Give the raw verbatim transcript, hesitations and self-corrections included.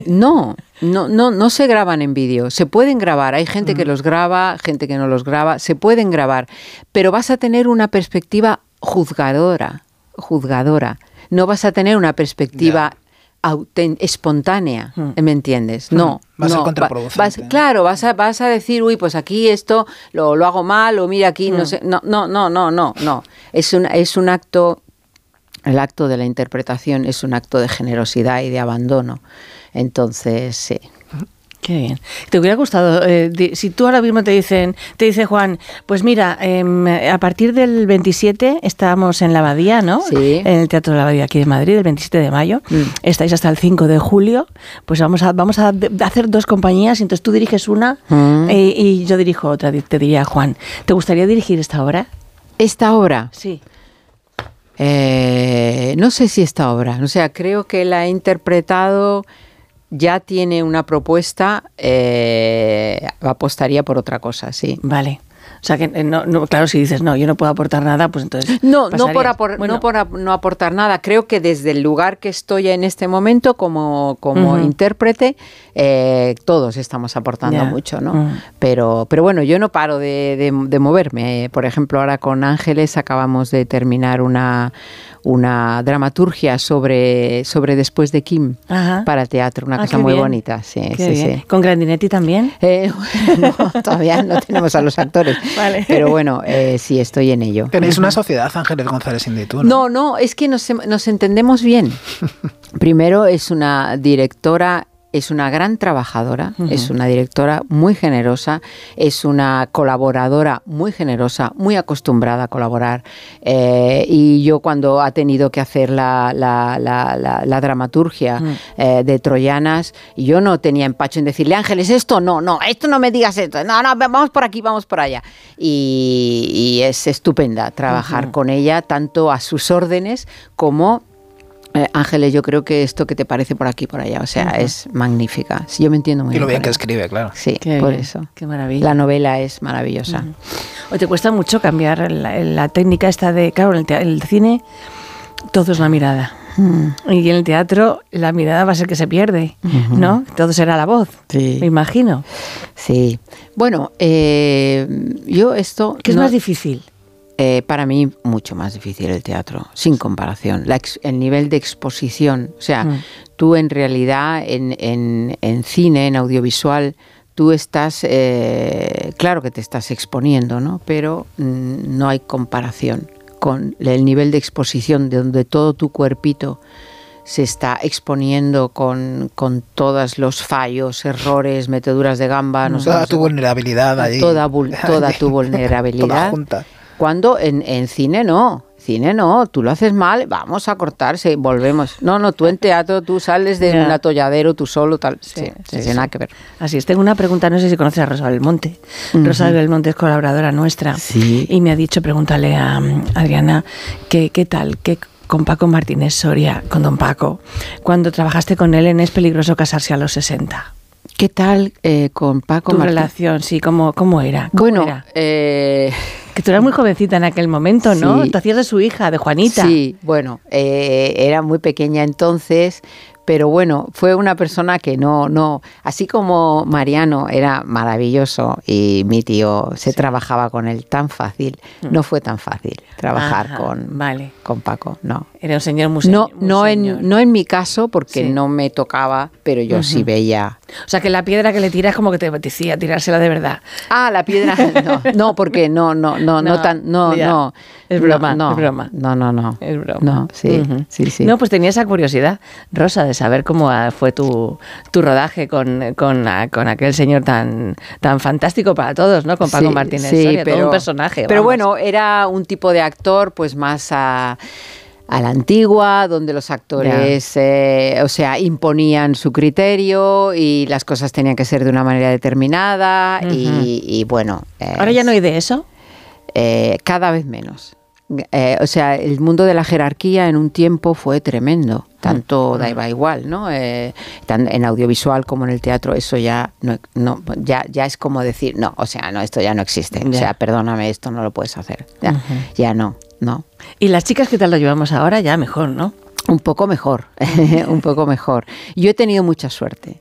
No, no, no, no se graban en vídeo. Se pueden grabar. Hay gente que los graba, gente que no los graba. Se pueden grabar, pero vas a tener una perspectiva juzgadora, juzgadora. No vas a tener una perspectiva autent- espontánea, ¿me entiendes? No. Va a ser no, contraproducente. Vas, claro, vas a, vas a decir, uy, pues aquí esto lo, lo hago mal, o mira aquí, no sé. No, no, no, no, no, no. Es un, es un acto, el acto de la interpretación es un acto de generosidad y de abandono. Entonces, sí. Qué bien. ¿Te hubiera gustado, eh, di, si tú ahora mismo te dicen, te dice Juan, pues mira, eh, a partir del veintisiete estamos en la Abadía, ¿no? Sí. En el Teatro de la Abadía aquí de Madrid, el veintisiete de mayo. Mm. Estáis hasta el cinco de julio. Pues vamos a vamos a hacer dos compañías, y entonces tú diriges una mm. y, y yo dirijo otra. Te diría, Juan, ¿te gustaría dirigir esta obra? ¿Esta obra? Sí. Eh, no sé si esta obra. O sea, creo que la he interpretado... Ya tiene una propuesta, eh, apostaría por otra cosa, sí. Vale. O sea, que no, no, claro, si dices, no, yo no puedo aportar nada, pues entonces... No, no por, apor, bueno. no por ap, no aportar nada. Creo que desde el lugar que estoy en este momento como, como uh-huh. intérprete, eh, todos estamos aportando yeah. mucho, ¿no? Uh-huh. Pero, pero bueno, yo no paro de, de, de moverme. Por ejemplo, ahora con Ángeles acabamos de terminar una... una dramaturgia sobre, sobre Después de Kim Ajá. para teatro, una ah, cosa muy bien. bonita. Sí, sí, sí. ¿Con Grandinetti también? Eh, no, todavía no tenemos a los actores, vale. pero bueno, eh, sí, estoy en ello. Tenéis una sociedad, Ángeles González Indytur, No, ¿no? no, es que nos, nos entendemos bien. Primero, es una directora... Es una gran trabajadora, uh-huh. es una directora muy generosa, es una colaboradora muy generosa, muy acostumbrada a colaborar. Eh, y yo cuando ha tenido que hacer la, la, la, la, la dramaturgia uh-huh. eh, de Troyanas, yo no tenía empacho en decirle, Ángeles, esto no, no, esto no me digas esto, no, no, vamos por aquí, vamos por allá. Y, y es estupenda trabajar uh-huh. con ella, tanto a sus órdenes como... Eh, Ángeles, yo creo que esto que te parece por aquí por allá, o sea, uh-huh. es magnífica. Sí, yo me entiendo muy bien. Y lo bien que escribe, claro. Sí, qué por bien, eso. Qué maravilla. La novela es maravillosa. Uh-huh. ¿O te cuesta mucho cambiar la, la técnica esta de, claro, en el, te- el cine todo es la mirada. Uh-huh. Y en el teatro la mirada va a ser que se pierde, uh-huh. ¿no? Todo será la voz, sí. me imagino. Sí. Bueno, eh, yo esto... ¿Qué es no, más difícil? Eh, para mí, mucho más difícil el teatro, sin comparación. La ex, el nivel de exposición, o sea, mm. tú en realidad, en, en, en cine, en audiovisual, tú estás, eh, claro que te estás exponiendo, ¿no? Pero mm, no hay comparación con el nivel de exposición de donde todo tu cuerpito se está exponiendo con, con todos los fallos, errores, meteduras de gamba. No toda sé, tu vulnerabilidad ahí. Toda, toda tu vulnerabilidad. Toda junta. Cuando en, en cine no, cine no, tú lo haces mal, vamos a cortarse, volvemos. No, no, tú en teatro, tú sales de yeah. un atolladero, tú solo, tal. Sí, sí, sí, sí, nada que ver. Así es, tengo una pregunta, no sé si conoces a Rosa Belmonte. Uh-huh. Rosa Belmonte es colaboradora nuestra. Sí. Y me ha dicho, pregúntale a Adriana, ¿qué, qué tal? ¿Qué con Paco Martínez Soria, con don Paco, cuando trabajaste con él en Es peligroso casarse a los sesenta? ¿Qué tal eh, con Paco Tu Martín? relación, sí, ¿cómo, cómo era? ¿Cómo bueno, era? Eh... que tú eras muy jovencita en aquel momento, ¿no? Sí. Te hacías de su hija, de Juanita. Sí, bueno, eh, era muy pequeña entonces, pero bueno, fue una persona que no, no, así como Mariano era maravilloso y mi tío se sí. trabajaba con él tan fácil, mm. no fue tan fácil trabajar Ajá, con, vale. con Paco, no. Era un señor muy señor. No, muy no, señor. En, no en mi caso, porque sí. no me tocaba, pero yo uh-huh. sí veía. O sea, que la piedra que le tiras como que te decía tirársela de verdad. Ah, la piedra, no, no, porque no, no, no, no, no tan, no, ya. no. Es broma, no, es broma. No, no, no. Es broma. No, sí, uh-huh. sí, sí. No, pues tenía esa curiosidad, Rosa, de saber cómo fue tu, tu rodaje con, con, con aquel señor tan, tan fantástico para todos, ¿no? Con Paco sí, Martínez sí, Soria, pero, todo un personaje. Pero vamos. bueno, era un tipo de actor, pues más a... a la antigua, donde los actores, eh, o sea, imponían su criterio y las cosas tenían que ser de una manera determinada uh-huh. y, y bueno. Eh, ¿Ahora ya no hay de eso? Eh, cada vez menos. Eh, o sea, el mundo de la jerarquía en un tiempo fue tremendo. Tanto daba igual, ¿no? Eh, tan en audiovisual como en el teatro, eso ya no, no ya, ya es como decir, no, o sea, no, esto ya no existe. Yeah. O sea, perdóname, esto no lo puedes hacer. Ya, uh-huh. ya no, no. ¿Y las chicas qué tal lo llevamos ahora? Ya mejor, ¿no? Un poco mejor, un poco mejor. Yo he tenido mucha suerte.